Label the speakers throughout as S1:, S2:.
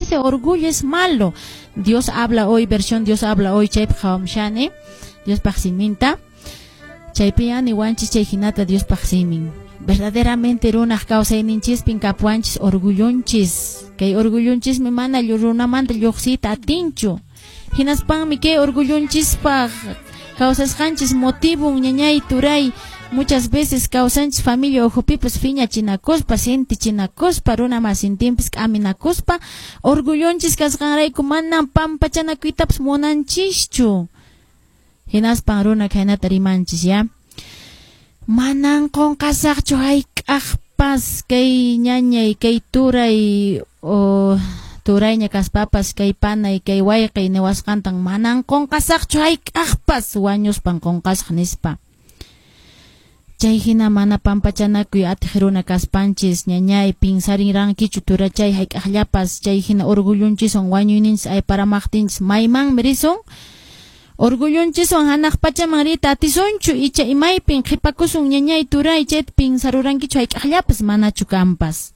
S1: ese orgullo es malo. Dios habla hoy, versión Dios habla hoy, chayp shane, Dios paximinta, chaypian iguanchis chayhinata Dios paximin. Verdaderamente runaq kawsayninchis pinkapuanchis orgullonchis, kay orgullonchis me mana runamanta lluqsita atinchu. Hinaspanmi kay orgullonchis pa kawsasqanchis motivun ñañay turay. Muchas veces causanchis familia ojupipas fiña chinakuspa, sinti chinakuspa, runa masintimpis aminakuspa, orgullonchis kasqanrayku manan pampachanakuitapas monanchischu. Hinaspan runa kaynata rimanchis, ya. Manan qonqasaqchu hayk'aqpas kay ñañay, kay turay, turayña kaspapas, kay panay, kay wayqay niwasqantan manan qonqasaqchu hayk'aqpas wañuspan qonqasaq nispa. Chay hina mana pampachanakuy atiq runa kaspanchis ñañay pinsarinrankichu turachay hayk'aqllapas chay hina orgullonchison wañuyninchis ayparamaqtinchis maymanmi risun orgullonchison hanaq pachaman rita atisunchu icha imaypin qhipakusun ñañay turay chayta pinsarurankichu hayk'aqllapas manachu kanpas.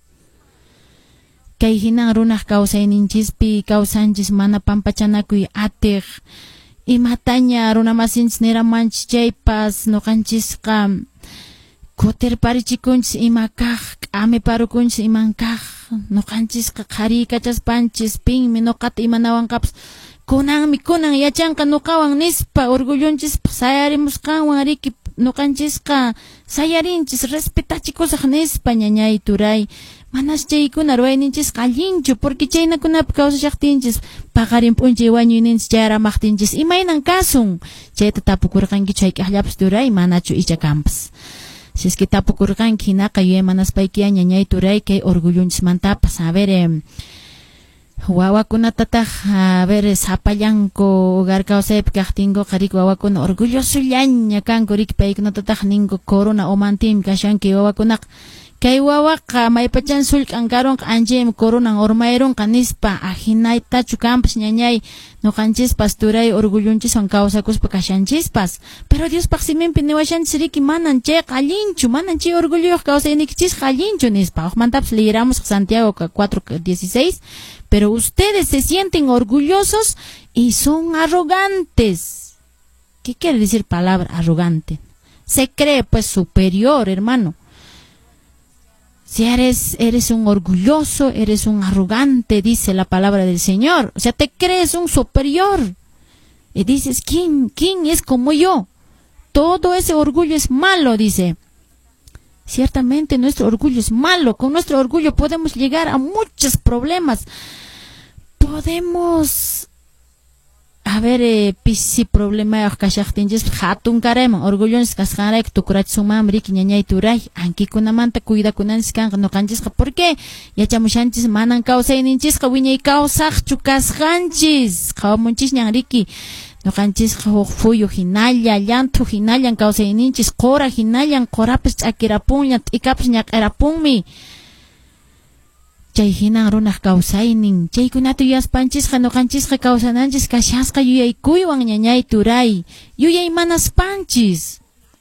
S1: Kay hina runaq kawsayninchispi kawsanchis mana pampachanakuy atiq imataña runamasinchis niramanchis chaypas nuqanchisqa kutir parichikunchis ima kaq k'ami parukunchis iman kaq nuqanchisqa qhari kachaspanchis pinmi nuqata imanawanqapas kunan yachanqa nuqawan nispa orgullonchis sayarimusqanwan riki nuqanchisqa sayarinchis respetachikusaq nispa ñañay turay manas chaykuna ruwayninchis allinchu porque chaynakunapi kawsashaqtinchis paqarin p'unchay wañuyninchis chayramaqtinchis imaynan kasun chayta tapukurqankichu hayk'aqllapas turay manachu icha kanpas. Si es que tapukurqanki hinaqa yuyay manaspaykiya ñañay turay kay orgullonchis a ver wawakunatataq a ver sapallanku hogar kawsaypi kaqtinku qariku wawakuna orgullosullaña kanku riki paykunatataq ninku corona o mantimi kashanki wawakunaqa kay wawaqa maypachan sullk'ankaronqa anchaymi coronan urmayronqa nispa ajinaytachu kanpas ñañay nuqanchispas turay orgullonchison kawsakuspa kashanchispas pero Diospaq siminpi niwashanchis riki manan chayqa allinchu manan chay orgulloyuq kawsaynikichisqa allinchu nispa hukmantapas leyeramusqa Santiago 4:16 pero ustedes se sienten orgullosos y son arrogantes. ¿Qué quiere decir palabra arrogante? Se cree pues superior, hermano. Si eres un orgulloso, eres un arrogante, dice la palabra del Señor. O sea, te crees un superior. Y dices, ¿quién es como yo? Todo ese orgullo es malo, dice. Ciertamente nuestro orgullo es malo. Con nuestro orgullo podemos llegar a muchos problemas. Podemos... A ver, pisi problema ya kashaqtinchis hatun karayman orgullones kasqanrayku tukurachishunman riki ñañay turay ankikunamanta cuidakunanchis kanqa nuqanchisqa ¿por qué? Yachamushanchis manan kawsayninchisqa wiñay kawsaqchu kasqanchis qawamunchis ñan riki nuqanchisqa huk fuyu hinalla llantu hinallan kawsayninchis qora hinallan qorapas ch'akirapunlla t'ikapas ñaq'irapunmi chay hinan runaq kawsaynin chaykunata yuyaspanchisqa nuqanchisqa kawsananchis kashasqa yuyaykuywan ñañay turay yuyay manaspanchis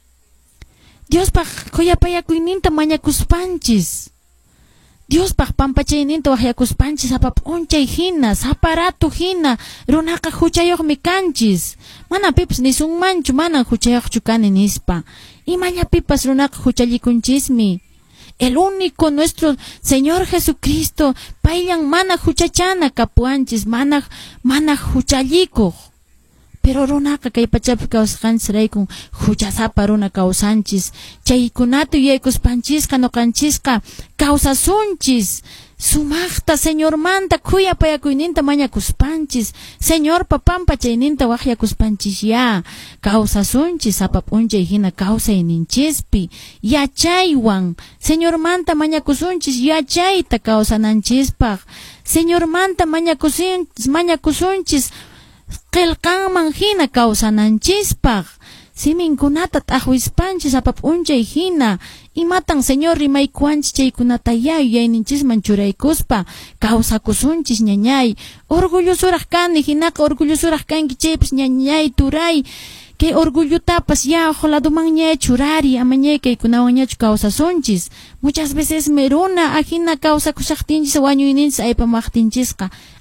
S1: Diospaq kuyapayakuyninta mañakuspanchis Diospaq pampachayninta waqyakuspanchis sapa p'unchay hina saparato hina runaqa huchayuqmi kanchis mana pipas nisunmanchu mana huchayuqchu kani nispa imallapipas runaqa huchalikunchismi el único nuestro Señor Jesucristo paillan mana huchachana kapuanchis mana huchalikuq pero runaqa kay pachapi kawsaqanchis raykun huchasapa runa kawsanchis chaykunata yuyaykuspanchisqa nuqanchisqa kawsasunchis sumaqta Señor manta kuyapayakuyninta mañakuspanchis Señor papanpa chayninta waqyakuspanchis ya kawsasunchis sapa p'unchay hina kawsayninchispi yachaywan Señor manta mañakusunchis yachayta kawsananchispaq Señor manta mañakusunchis qillqanman hina kawsananchispaq siminkunata t'aqwispanchis sapa p'unchay hina imatan Señor rimaykuanchis chaykunata yuyayninchisman churaykuspa kawsakusunchis ñañay orgullosuraq kani hinaqa orgullosuraq kanki chaypis ñañay turay kay orgullotapas huk ladoman ñay churari ama ñay kaykunawan ñachu kawsasunchis muchas veces meruna ajina kawsakushaqtinchis wañuyninchis aypamaqtinchisqa